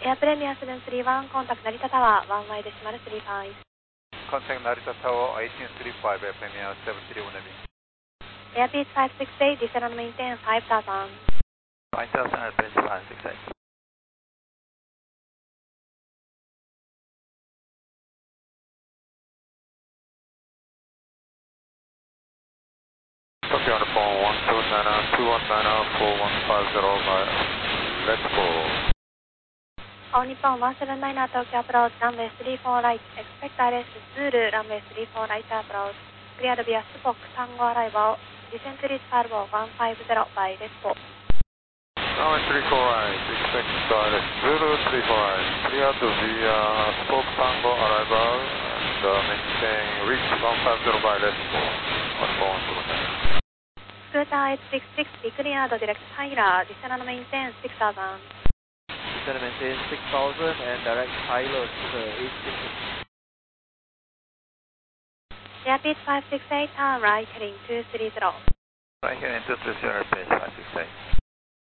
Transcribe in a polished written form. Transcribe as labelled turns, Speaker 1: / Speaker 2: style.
Speaker 1: Air Premier 731, contact Narita Tower, 1 wide decimal 35.
Speaker 2: Contact Narita Tower 1835, Air Premier 731 Navy.
Speaker 1: Airbus 568, descend and maintain 5000.
Speaker 2: 5000, Air Premier 568. Copy on the phone, 17921904150, let's go.
Speaker 1: All Nippon 179 Tokyo approach, runway 34 right, expect ILS Zulu, runway 34 right approach, cleared via Spock, Tango arrival, descent to reach Farbo 150 by let's go.
Speaker 2: Runway 34 right, expect ILS Zulu 34 right, cleared via Spock, Tango arrival, and maintain reach 150 by let's go. On phone 179.
Speaker 1: Scooter 866, be cleared direct Tyler, descend and maintain 6000.
Speaker 3: Descend and maintain 6000 and direct Tyler 866.
Speaker 1: Airbus 568, turn right, heading 230.
Speaker 2: Right here in 230, Airbus 568.